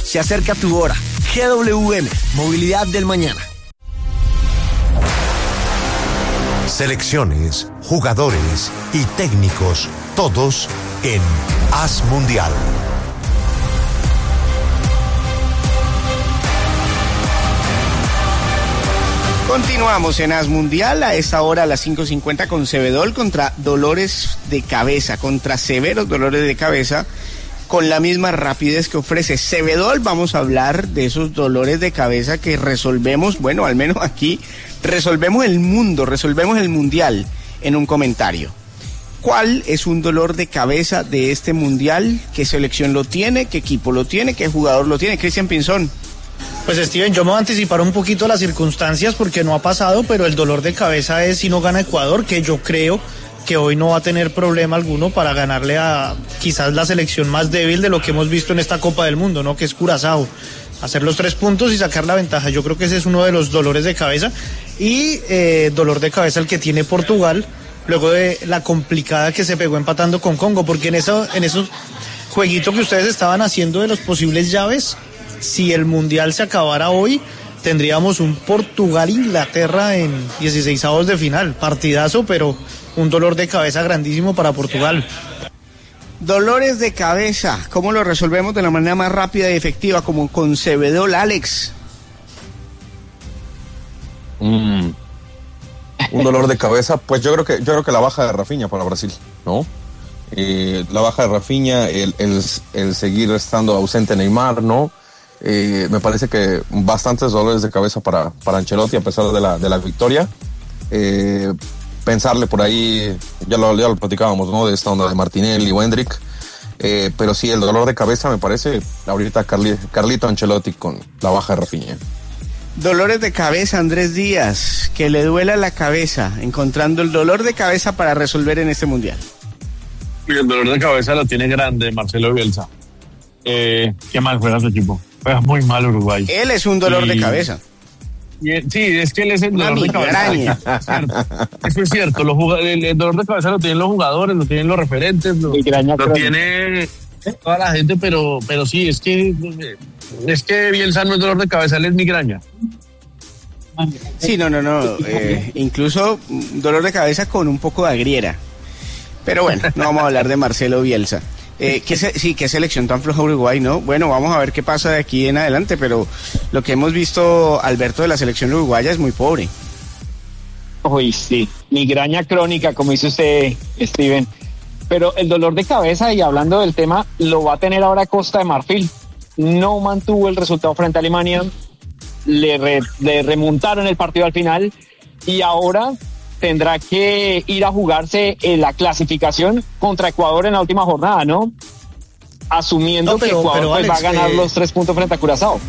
Se acerca tu hora. GWM, Movilidad del Mañana. Selecciones, jugadores y técnicos, todos en Haz Mundial. Continuamos en Haz Mundial, a esta hora a las 5:50 con Cebedol contra dolores de cabeza, contra severos dolores de cabeza, con la misma rapidez que ofrece Cebedol. Vamos a hablar de esos dolores de cabeza que resolvemos, bueno, al menos aquí, resolvemos el mundo, resolvemos el mundial en un comentario. ¿Cuál es un dolor de cabeza de este mundial? ¿Qué selección lo tiene? ¿Qué equipo lo tiene? ¿Qué jugador lo tiene? Cristian Pinzón. Pues Steven, yo me voy a anticipar un poquito las circunstancias porque no ha pasado, pero el dolor de cabeza es si no gana Ecuador, que yo creo que hoy no va a tener problema alguno para ganarle a quizás la selección más débil de lo que hemos visto en esta Copa del Mundo, ¿no? Que es Curazao. Hacer los 3 puntos y sacar la ventaja. Yo creo que ese es uno de los dolores de cabeza. Y dolor de cabeza el que tiene Portugal, luego de la complicada que se pegó empatando con Congo, porque en esos jueguitos que ustedes estaban haciendo de los posibles llaves, si el Mundial se acabara hoy, tendríamos un Portugal-Inglaterra en 16avos de final. Partidazo, pero un dolor de cabeza grandísimo para Portugal. Dolores de cabeza, ¿cómo lo resolvemos de la manera más rápida y efectiva, como con Cebedol, Alex? Un dolor de cabeza, pues yo creo que la baja de Rafinha para Brasil, ¿no? La baja de Rafinha, el seguir estando ausente Neymar, ¿no? Me parece que bastantes dolores de cabeza para Ancelotti a pesar de la victoria. Pensarle por ahí, ya lo platicábamos, ¿no? De esta onda de Martinelli o Hendrick, pero sí, el dolor de cabeza me parece ahorita Carlito Ancelotti con la baja de Rafinha. Dolores de cabeza, Andrés Díaz, que le duela la cabeza, encontrando el dolor de cabeza para resolver en este mundial. El dolor de cabeza lo tiene grande Marcelo Bielsa. Qué mal juega su equipo. Juega muy mal Uruguay. Él es un dolor de cabeza. Sí, es que él es el dolor de cabeza. Eso es cierto. El dolor de cabeza lo tienen los jugadores, lo tienen los referentes, lo tiene toda la gente, pero sí, es que Bielsa no es dolor de cabeza, él es migraña. Sí, no. Incluso dolor de cabeza con un poco de agriera. Pero bueno, no vamos a hablar de Marcelo Bielsa. Qué selección tan floja Uruguay, ¿no? Bueno, vamos a ver qué pasa de aquí en adelante, pero lo que hemos visto, Alberto, de la selección uruguaya es muy pobre. Uy, sí, migraña crónica, como dice usted, Steven. Pero el dolor de cabeza, y hablando del tema, lo va a tener ahora Costa de Marfil. No mantuvo el resultado frente a Alemania, le remontaron el partido al final, y ahora tendrá que ir a jugarse en la clasificación contra Ecuador en la última jornada, ¿no? Asumiendo que Ecuador Alex, va a ganar los 3 puntos frente a Curazao.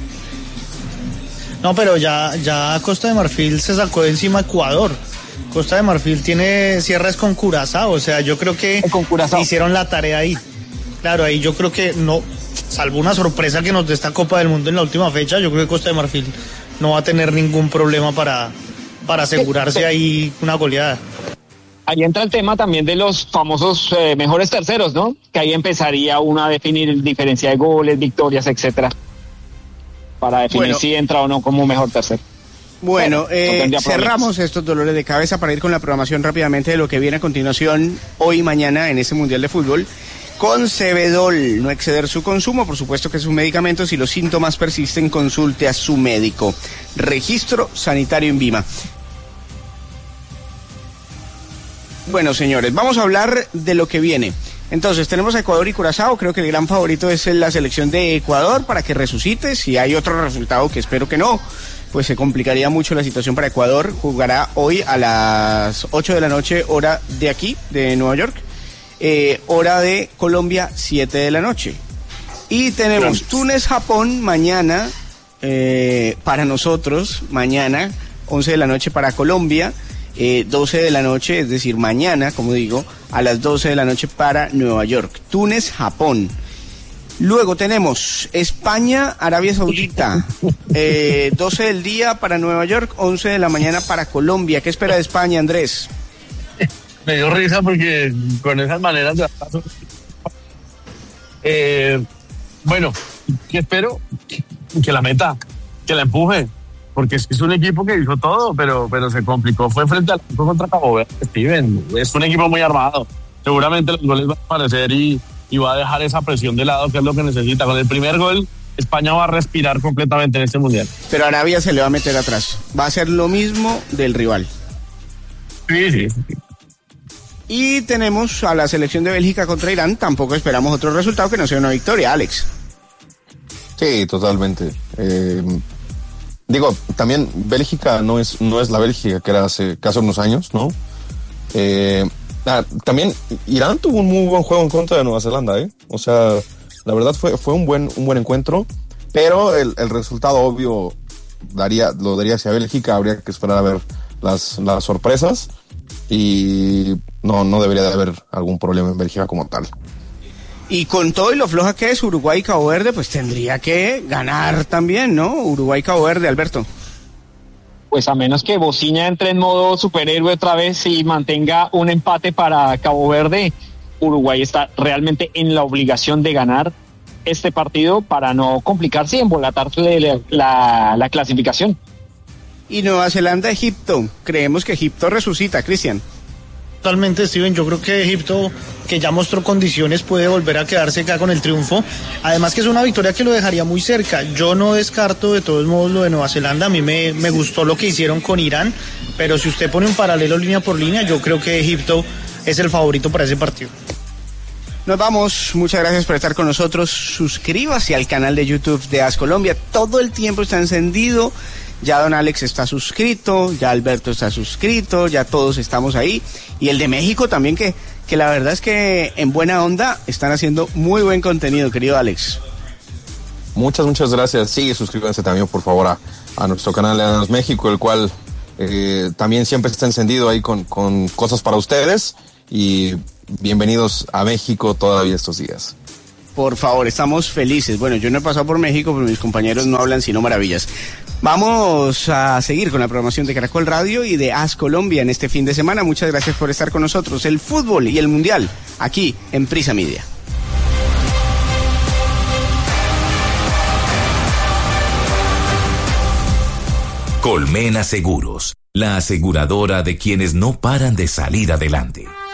No, pero ya Costa de Marfil se sacó de encima Ecuador. Costa de Marfil tiene cierres con Curazao, o sea, yo creo que hicieron la tarea ahí. Claro, ahí yo creo que no, salvo una sorpresa que nos dé esta Copa del Mundo en la última fecha, yo creo que Costa de Marfil no va a tener ningún problema para asegurarse ahí una goleada. Ahí entra el tema también de los famosos mejores terceros, ¿no? Que ahí empezaría uno a definir diferencia de goles, victorias, etcétera, para definir si entra o no como mejor tercero. Bueno, cerramos estos dolores de cabeza para ir con la programación rápidamente de lo que viene a continuación hoy y mañana en este Mundial de Fútbol. Con Cebedol, no exceder su consumo, por supuesto que es un medicamento. Si los síntomas persisten, consulte a su médico. Registro sanitario INVIMA. Bueno, señores, vamos a hablar de lo que viene. Entonces, tenemos a Ecuador y Curazao. Creo que el gran favorito es la selección de Ecuador para que resucite. Si hay otro resultado, que espero que no, pues se complicaría mucho la situación para Ecuador. Jugará hoy a las 8 de la noche, hora de aquí, de Nueva York. Hora de Colombia, 7 de la noche. Y tenemos Túnez-Japón mañana, para nosotros, mañana, 11 de la noche para Colombia, 12 de la noche, es decir, mañana, como digo, a las 12 de la noche para Nueva York. Túnez-Japón. Luego tenemos España, Arabia Saudita, 12 del día para Nueva York, 11 de la mañana para Colombia. ¿Qué espera de España, Andrés? Me dio risa porque con esas maneras de bueno, ¿qué espero? que la meta, que la empuje, porque es un equipo que hizo todo, pero se complicó. Fue frente al equipo contra Cabo Verde, Steven. Es un equipo muy armado. Seguramente los goles van a aparecer y va a dejar esa presión de lado, que es lo que necesita. Con el primer gol, España va a respirar completamente en este mundial. Pero Arabia se le va a meter atrás. Va a ser lo mismo del rival. Sí. Y tenemos a la selección de Bélgica contra Irán. Tampoco esperamos otro resultado que no sea una victoria, Alex. Sí, totalmente. Digo, también Bélgica no es la Bélgica que era hace unos años, ¿no? También Irán tuvo un muy buen juego en contra de Nueva Zelanda, ¿eh? O sea, la verdad fue un buen encuentro, pero el resultado obvio lo daría hacia Bélgica. Habría que esperar a ver las sorpresas y no debería de haber algún problema en Bélgica como tal. Y con todo y lo floja que es Uruguay y Cabo Verde, pues tendría que ganar también, ¿no? Uruguay y Cabo Verde, Alberto. Pues a menos que Bociña entre en modo superhéroe otra vez y mantenga un empate para Cabo Verde, Uruguay está realmente en la obligación de ganar este partido para no complicarse y embolatarse la clasificación. Y Nueva Zelanda, Egipto. Creemos que Egipto resucita, Cristian. Totalmente, Steven. Yo creo que Egipto, que ya mostró condiciones, puede volver a quedarse acá con el triunfo. Además que es una victoria que lo dejaría muy cerca. Yo no descarto de todos modos lo de Nueva Zelanda. A mí me gustó lo que hicieron con Irán, pero si usted pone un paralelo línea por línea, yo creo que Egipto es el favorito para ese partido. Nos vamos, muchas gracias por estar con nosotros. Suscríbase al canal de YouTube de AS Colombia. Todo el tiempo está encendido. Ya don Alex está suscrito, ya Alberto está suscrito, ya todos estamos ahí. Y el de México también, que la verdad es que en buena onda están haciendo muy buen contenido, querido Alex. Muchas gracias. Sí, suscríbanse también, por favor, a nuestro canal de AS México, el cual también siempre está encendido ahí con cosas para ustedes. Y bienvenidos a México todavía estos días. Por favor, estamos felices. Bueno, yo no he pasado por México, pero mis compañeros no hablan sino maravillas. Vamos a seguir con la programación de Caracol Radio y de AS Colombia en este fin de semana. Muchas gracias por estar con nosotros. El fútbol y el mundial, aquí en Prisa Media. Colmena Seguros, la aseguradora de quienes no paran de salir adelante.